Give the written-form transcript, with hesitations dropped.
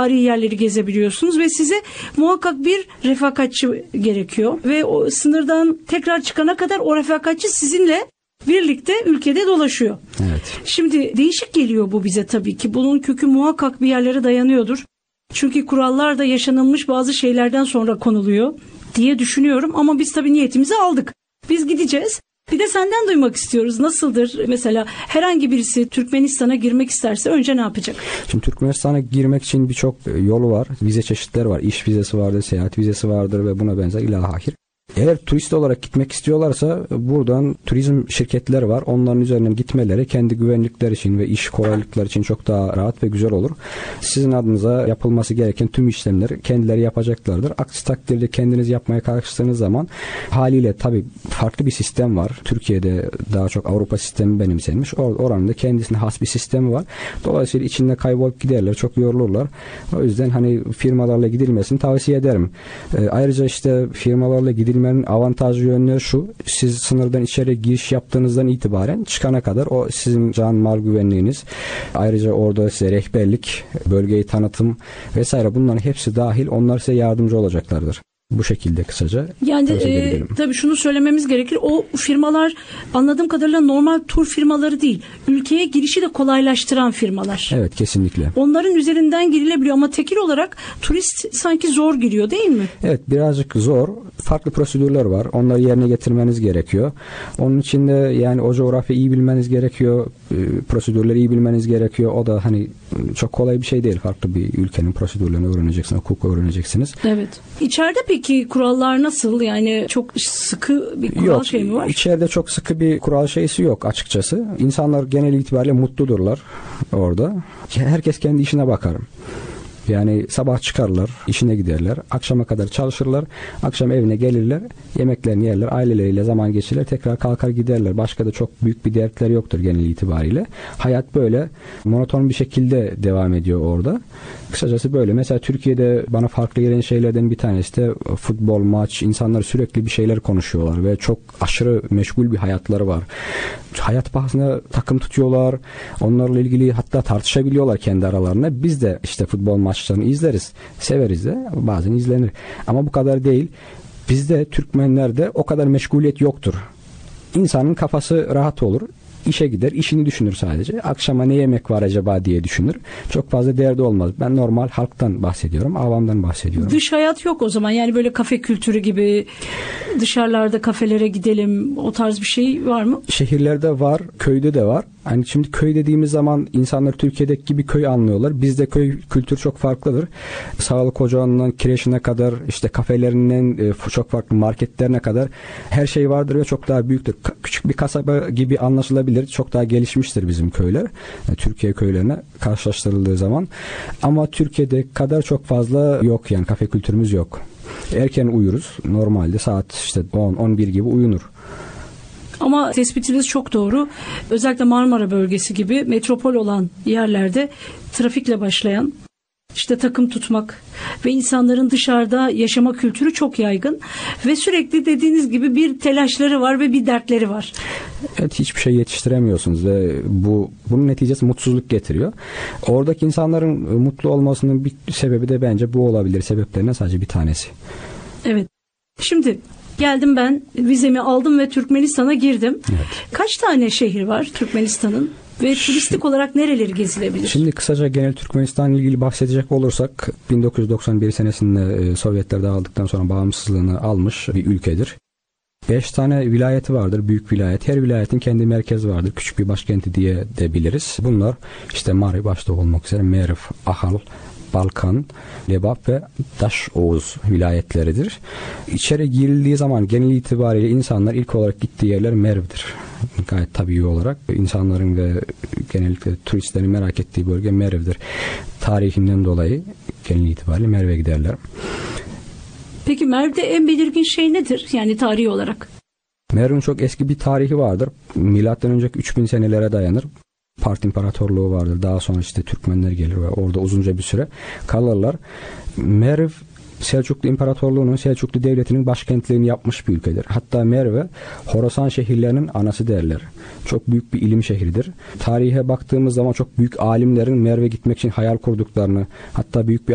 tarihi yerleri gezebiliyorsunuz ve size muhakkak bir refakatçi gerekiyor. Ve o sınırdan tekrar çıkana kadar o refakatçi sizinle birlikte ülkede dolaşıyor. Evet. Şimdi değişik geliyor bu bize tabii ki. Bunun kökü muhakkak bir yerlere dayanıyordur. Çünkü kurallar da yaşanılmış bazı şeylerden sonra konuluyor diye düşünüyorum. Ama biz tabii niyetimizi aldık. Biz gideceğiz. Bir de senden duymak istiyoruz. Nasıldır? Mesela herhangi birisi Türkmenistan'a girmek isterse önce ne yapacak? Şimdi Türkmenistan'a girmek için birçok yolu var. Vize çeşitleri var. İş vizesi vardır, seyahat vizesi vardır ve buna benzer ilahir. Eğer turist olarak gitmek istiyorlarsa buradan turizm şirketleri var. Onların üzerinden gitmeleri kendi güvenlikler için ve iş kolaylıkları için çok daha rahat ve güzel olur. Sizin adınıza yapılması gereken tüm işlemleri kendileri yapacaklardır. Aksi takdirde kendiniz yapmaya kalkıştığınız zaman haliyle tabii farklı bir sistem var. Türkiye'de daha çok Avrupa sistemi benimsenmiş. Oranın da kendisine has bir sistemi var. Dolayısıyla içinde kaybolup giderler. Çok yorulurlar. O yüzden hani firmalarla gidilmesini tavsiye ederim. Ayrıca işte firmalarla gidilmenin avantajlı yönleri şu: siz sınırdan içeri giriş yaptığınızdan itibaren çıkana kadar o sizin can mal güvenliğiniz, ayrıca orada size rehberlik, bölgeyi tanıtım vesaire, bunların hepsi dahil, onlar size yardımcı olacaklardır. Bu şekilde kısaca. Yani tabii şunu söylememiz gerekir. O firmalar anladığım kadarıyla normal tur firmaları değil. Ülkeye girişi de kolaylaştıran firmalar. Evet, kesinlikle. Onların üzerinden girilebiliyor ama tekil olarak turist sanki zor giriyor, değil mi? Evet, birazcık zor. Farklı prosedürler var. Onları yerine getirmeniz gerekiyor. Onun için de yani o coğrafyayı iyi bilmeniz gerekiyor. Prosedürleri iyi bilmeniz gerekiyor. O da hani çok kolay bir şey değil. Farklı bir ülkenin prosedürlerini öğreneceksiniz, hukuku öğreneceksiniz. Evet. İçeride peki kurallar nasıl? Yani çok sıkı bir kural şey mi var? İçeride çok sıkı bir kural şeysi yok açıkçası. İnsanlar genel itibariyle mutludurlar orada. Herkes kendi işine bakar. Yani sabah çıkarlar, işine giderler, akşama kadar çalışırlar, akşam evine gelirler, yemeklerini yerler, aileleriyle zaman geçirirler, tekrar kalkar giderler. Başka da çok büyük bir dertleri yoktur genel itibariyle. Hayat böyle monoton bir şekilde devam ediyor orada. Kısacası böyle. Mesela Türkiye'de bana farklı gelen şeylerden bir tanesi de futbol, maç. İnsanlar sürekli bir şeyler konuşuyorlar ve çok aşırı meşgul bir hayatları var. Hayat bahsine takım tutuyorlar. Onlarla ilgili hatta tartışabiliyorlar kendi aralarında. Biz de işte futbol maçlarını izleriz. Severiz de. Bazen izlenir. Ama bu kadar değil. Bizde Türkmenlerde o kadar meşguliyet yoktur. İnsanın kafası rahat olur. İşe gider, işini düşünür sadece. Akşama ne yemek var acaba diye düşünür. Çok fazla derdi olmaz. Ben normal halktan bahsediyorum, avamdan bahsediyorum. Dış hayat yok o zaman. Yani böyle kafe kültürü gibi dışarılarda kafelere gidelim, o tarz bir şey var mı? Şehirlerde var, köyde de var. Hani şimdi köy dediğimiz zaman insanlar Türkiye'deki gibi köy anlıyorlar. Bizde köy kültürü çok farklıdır. Sağlık ocağından kireçine kadar, işte kafelerinden çok farklı marketlerine kadar her şey vardır ve çok daha büyüktür. Küçük bir kasaba gibi anlaşılabilir. Çok daha gelişmiştir bizim köyler. Yani Türkiye köylerine karşılaştırıldığı zaman. Ama Türkiye'de kadar çok fazla yok, yani kafe kültürümüz yok. Erken uyuruz. Normalde saat işte 10-11 gibi uyunur. Ama tespitiniz çok doğru. Özellikle Marmara bölgesi gibi metropol olan yerlerde trafikle başlayan, işte takım tutmak ve insanların dışarıda yaşama kültürü çok yaygın ve sürekli dediğiniz gibi bir telaşları var ve bir dertleri var. Evet, hiçbir şey yetiştiremiyorsunuz ve bunun neticesi mutsuzluk getiriyor. Oradaki insanların mutlu olmasının bir sebebi de bence bu olabilir. Sebeplerinden sadece bir tanesi. Evet. Şimdi geldim, ben vizemi aldım ve Türkmenistan'a girdim. Evet. Kaç tane şehir var Türkmenistan'ın ve turistik olarak nereleri gezilebilir? Şimdi kısaca genel Türkmenistan ile ilgili bahsedecek olursak 1991 senesinde Sovyetler dağıldıktan sonra bağımsızlığını almış bir ülkedir. 5 tane vilayeti vardır, büyük vilayet. Her vilayetin kendi merkezi vardır. Küçük bir başkenti diye de biliriz. Bunlar işte Mari başta olmak üzere Merv, Ahal, Balkan, Lebap ve Daşoğuz vilayetleridir. İçeri girildiği zaman genel itibariyle insanlar ilk olarak gittiği yerler Merv'dir. Gayet tabii olarak insanların ve genellikle turistlerin merak ettiği bölge Merv'dir. Tarihinden dolayı genel itibariyle Merv'e giderler. Peki Merv'de en belirgin şey nedir? Yani tarihi olarak. Merv'in çok eski bir tarihi vardır. Milattan önceki 3000 senelere dayanır. Part İmparatorluğu vardır. Daha sonra işte Türkmenler gelir ve orada uzunca bir süre kalırlar. Merv, Selçuklu İmparatorluğu'nun, Selçuklu Devleti'nin başkentliğini yapmış bir ülkedir. Hatta Merve, Horasan şehirlerinin anası derler. Çok büyük bir ilim şehridir. Tarihe baktığımız zaman çok büyük alimlerin Merve gitmek için hayal kurduklarını, hatta büyük bir